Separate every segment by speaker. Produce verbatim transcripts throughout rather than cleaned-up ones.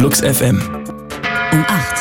Speaker 1: Flux F M.
Speaker 2: Um acht.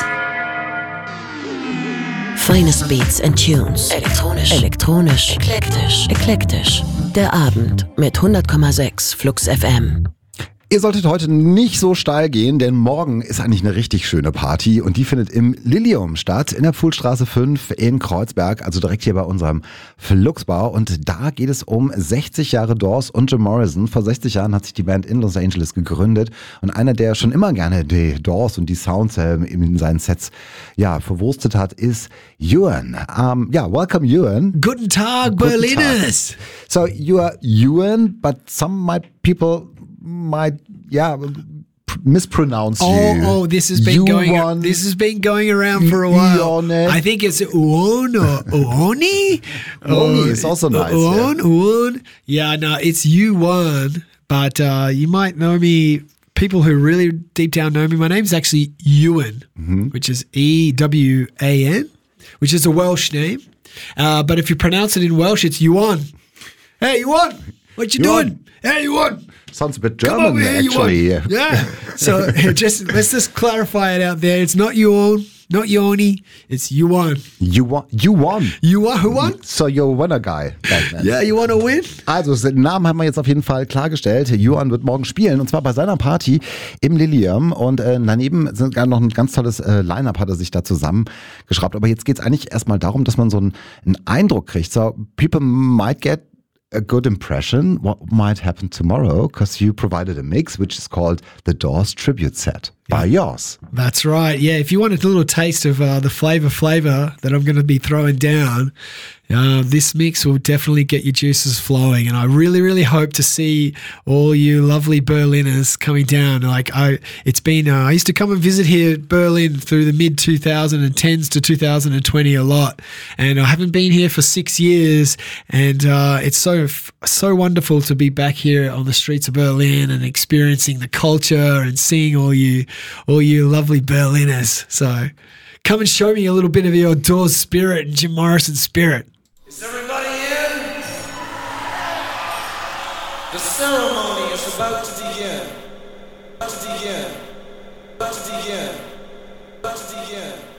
Speaker 2: Finest Beats and Tunes. Elektronisch. Elektronisch. Eklektisch. Eklektisch. Der Abend mit hundert Komma sechs Flux F M.
Speaker 3: Ihr solltet heute nicht so steil gehen, denn morgen ist eigentlich eine richtig schöne Party und die findet im Lilium statt, in der Pfuhlstraße fünf in Kreuzberg, also direkt hier bei unserem Fluxbau. Und da geht es um sechzig Jahre Doors und Jim Morrison. Vor sechzig Jahren hat sich die Band in Los Angeles gegründet und einer, der schon immer gerne die Doors und die Sounds in seinen Sets ja, verwurstet hat, ist Ewan. Um, yeah, welcome Ewan.
Speaker 4: Guten Tag,
Speaker 3: Guten
Speaker 4: Berliners.
Speaker 3: Tag. So you are Ewan, but some might people might yeah mispronounce
Speaker 4: oh,
Speaker 3: you.
Speaker 4: Oh, this has been
Speaker 3: you
Speaker 4: going.
Speaker 3: won,
Speaker 4: This has been going around for a while.
Speaker 3: Uone.
Speaker 4: I think it's Uon or Uoni.
Speaker 3: Uoni is also nice.
Speaker 4: Uon,
Speaker 3: yeah.
Speaker 4: Uon. Yeah, no, it's Yuan. But uh, you might know me. People who really deep down know me. My name's actually Ewan, mm-hmm. which is E W A N, which is a Welsh name. Uh, but if you pronounce it in Welsh, it's Yuan. Hey, Yuan, what you
Speaker 3: Yuan.
Speaker 4: doing? Hey, Yuan.
Speaker 3: Sounds a bit
Speaker 4: Come
Speaker 3: German,
Speaker 4: over here,
Speaker 3: actually.
Speaker 4: Yuan. Yeah. So just let's just clarify it out there. It's not Yuan, not Yoni. It's Yuan.
Speaker 3: You won. You won.
Speaker 4: Yuan, who won?
Speaker 3: So you're a winner guy. Back then.
Speaker 4: Yeah, you want to win?
Speaker 3: Also, den Namen haben wir jetzt auf jeden Fall klargestellt. Yuan wird morgen spielen und zwar bei seiner Party im Lilium und äh, daneben sind gar noch ein ganz tolles äh, Line-Up hat er sich da zusammengeschraubt. Aber jetzt geht es eigentlich erstmal darum, dass man so einen, einen Eindruck kriegt. So, people might get a good impression what might happen tomorrow because you provided a mix which is called the Doors Tribute Set by yours.
Speaker 4: That's right. Yeah, if you want a little taste of uh, the flavor flavor that I'm going to be throwing down, uh, this mix will definitely get your juices flowing. And I really, really hope to see all you lovely Berliners coming down. Like I, it's been. Uh, I used to come and visit here Berlin through the mid twenty tens to two thousand twenty a lot, and I haven't been here for six years. And uh, it's so so wonderful to be back here on the streets of Berlin and experiencing the culture and seeing all you. all you lovely Berliners. So come and show me a little bit of your Doors spirit and Jim Morrison spirit.
Speaker 5: Is everybody in? The ceremony is about to begin. About to begin. About to begin. About to begin.